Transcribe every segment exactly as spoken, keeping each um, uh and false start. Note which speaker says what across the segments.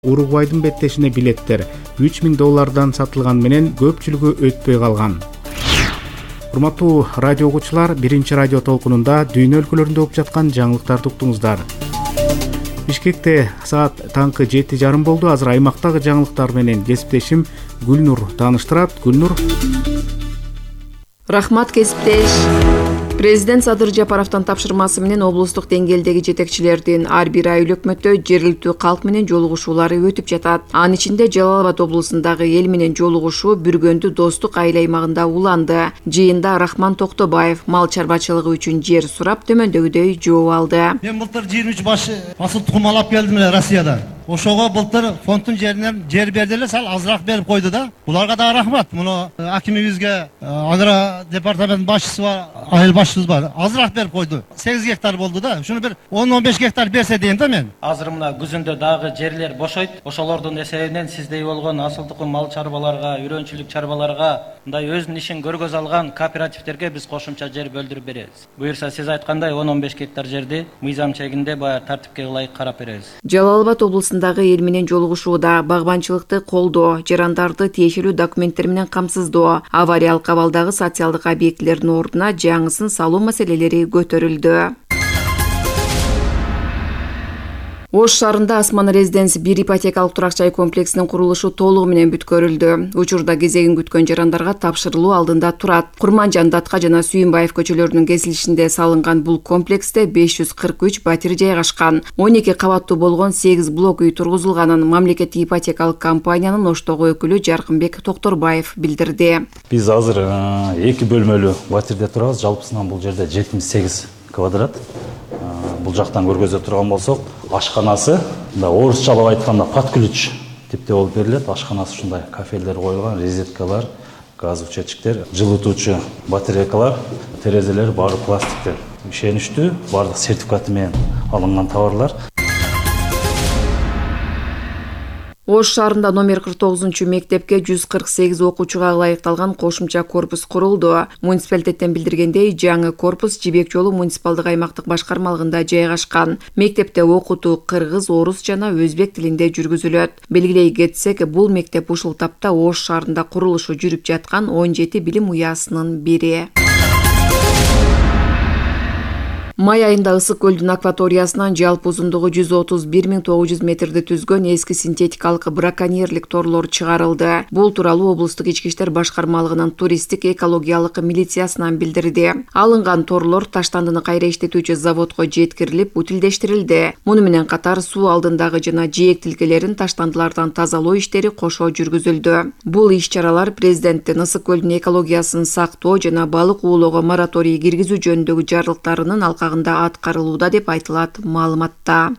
Speaker 1: Уругвайдын беттешине билеттер үч миң доллардан сатылган менен көпчүлүгү өтпөй калган. Урматтуу радио окуучулар, биринчи радио толкунунда дүйнө өлкөлөрүндө болуп жаткан жаңылыктарды уктуңуздар. Бишкекте саат таңкы жети жарым болду. Азыр аймактагы жаңылыктар менен кесиптешим Гүлнур тааныштырат. Гүлнур.
Speaker 2: Рахмат кесиптеш. Президент Садыр Жапаровдун тапшырмасы менен облустук деңгээлдеги жетекчилердин ар бир ай өлөкмөттө жергиликтүү калк менен жолугушуулары өтүп жатат. Анын ичинде Жалал Абад облусундагы эл менен жолугушуу Бүргөндү достук айыл аймагында уланды. Жыйында Рахман Токтобаев мал чарбачылыгы үчүн жер сурап төмөндөгүдөй жооп алды.
Speaker 3: Мен былтыр жыйырма үч баш асыл тукум алып келдим эле Россиядан. Ошого былтыр фонддун жеринен жер берди эле, сал азыраак берип койду да. Буларга да рахмат. Муну акимибизге, агро департамент башчысы бар, айыл башчыбыз бар. Азыраак берип койду. сегиз гектар болду да. Ушуну бир он он беш гектар берсе дейм да мен.
Speaker 4: Азыр мына күзүндө дагы жерлер бошойт. Ошолордун эсебинен сиздей болгон асыл тукум мал чарбаларга, үйрөнчүлүк чарбаларга, мындай өзүнүн ишин көргөз алган кооперативдерге биз кошумча жер бөлдүрүп беребиз. Буюрса сиз айткандай он он беш гектар жерди мыйзам чегинде баягы тартипке ылайык карап беребиз.
Speaker 2: Жалал Абад облусундагы эл менен жолугушууда багбанчылыкты колдоо, жарандарды тиешелүү документтер менен камсыздоо, авариялык абалдагы социалдык объектилердин ордуна жаңысын салуу маселелери көтөрүлдү. Ош шаарында Асман Резиденс бир ипотекалык турак жай комплексинин курулушу толугу менен бүткөрүлдү. Учурда кезегин күткөн жарандарга тапшырылуу алдында турат. Курманжан, Датка жана Сүйүнбаев көчөлөрүнүн кесилишинде салынган бул комплексте беш жүз кырк үч батир жайгашкан. он эки кабаттуу болгон сегиз блок үй тургузулганын мамлекеттик ипотекалык компаниянын Оштогу өкүлү Жаркынбек Токторбаев билдирди.
Speaker 5: Биз азыр эки бөлмөлүү батирде турабыз. Жалпысынан бул жерде жетимиш сегиз квадрат. Бул жактан көргөзө турган болсок, ашканасы, мында орусчалап айтканда под ключ типте болуп берилет. Ашканасы ушундай кафелдер коюлган, розеткалар, газ учетчиктер, жылытуучу батарейкалар, терезелер баары пластиктен. Ишеничтүү, баардык сертификаты менен алынган товарлар.
Speaker 2: Ош шаарында номер кырк тогузунчу мектепке жүз кырк сегиз окуучуга ылайыкталган кошумча корпус курулду. Муниципалитеттен билдиргендей, жаңы корпус Жибек жолу муниципалдык аймактык башкармалыгында жайгашкан. Мектепте окутуу кыргыз, орус жана өзбек тилинде жүргүзүлөт. Белгилей кетсек, бул мектеп ушул тапта Ош шаарында курулушу жүрүп жаткан он жети билим уясынын бири. Май айында Ысык көлдүн акваториясынан жалпы узундугу жүз отуз бир миң тогуз жүз метрди түзгөн эски синтетикалык браконьерлик торлор чыгарылды. Бул тууралуу облустук ички иштер башкармалыгынын туристтик экологиялык милициясынан билдирди. Алынган торлор Таштандыны кайра иштетүүчү заводко жеткирилип, утилдештирилди. Муну менен катар суу алдындагы жана жээк тилкелерин таштандылардан тазалоо иштери кошо жүргүзүлдү. Бул иш-чаралар президенттин Ысык көлдүн экологиясын сактоо жана балык уулоого мораторий киргизүү жөнүндөгү жарлыктарынын алкагында аткарылууда деп айтылат маалыматта.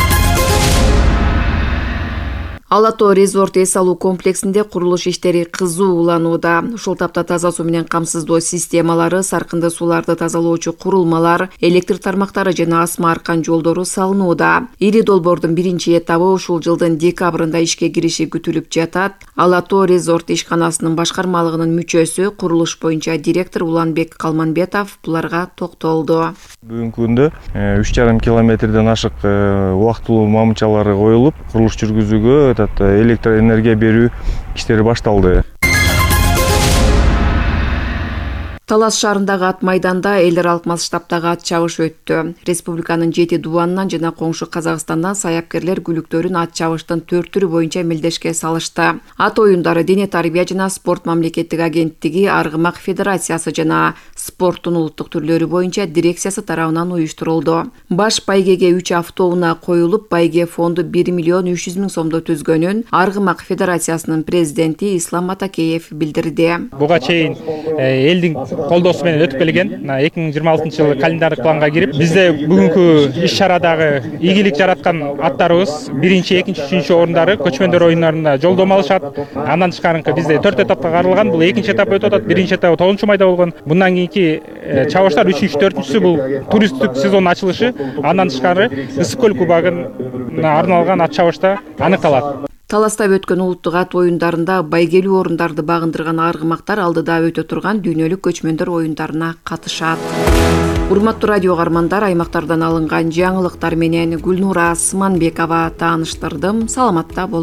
Speaker 2: Алато резорт эс алуу комплексинде курулуш иштери кызуу уланууда. Ушул тапта таза суу менен камсыздоо системалары, саркынды сууларды тазалоочу курулмалар, электр тармактары жана асма аркан жолдору салынууда. Ири долбоордун биринчи этабы ушул жылдын декабрында ишке кириши күтүлүп жатат. Алато резорт ишканасынын башкармалыгынын мүчөсү, курулуш боюнча директор Уланбек Калманбетов буларга токтолду.
Speaker 6: Бүгүнкү күндө үч жарым километрден ашык убактылуу мамычалары коюлуп, курулуш жүргүзүүгө электр энергия берүү иштери башталды.
Speaker 2: Талас шаарындагы ат майданда эл аралык масштабтагы ат чабыш өттү. Республиканын жети дубанынан жана коңшу Казакстандан саяпкерлер күлүктөрүн ат чабыштын төрт түрү боюнча мелдешке салышты. Ат оюндары Дене тарбия жана спорт мамлекеттик агенттиги, Аргымак федерациясы жана спорттун улуттук түрлөрү боюнча дирекциясы тарабынан уюштурулду. Баш байгеге үч автоунаа коюлуп, байге фонду бир миллион үч жүз миң сомдо түзгөнүн Аргымак федерациясынын президенти Ислам Атакеев билдирди.
Speaker 7: Буга чейин элдин колдоосу менен өтүп келген. эки миң жыйырма алтынчы жылы календардык планга кирип, бизде бүгүнкү иш-чарадагы ийгилик жараткан аттарыбыз биринчи, экинчи, үчүнчү орундары көчмөндөр оюндарында жолдомо алышат. Андан тышкарынкы бизде төрт этапка каралган. Бул экинчи этап өтүп атат. Биринчи этап тогузунчу майда болгон. Bundan kийинки чабыштар үчүнчү, төртүнчүсү бул туристтик сезон ачылышы. Андан тышкары Ысык көл кубагына арналган ат чабышта аныкталат.
Speaker 2: Таластап өткөн улуттук ат оюндарында байгелүү орундарды багындырган аргымактар алдыда өтө турган дүйнөлүк көчмөндөр оюндарына катышат. Урматтуу радио каармандар, аймактардан алынган жаңылыктар менен Гүлнура Сманбекова тааныштырдым. Саламатта болуңуздар.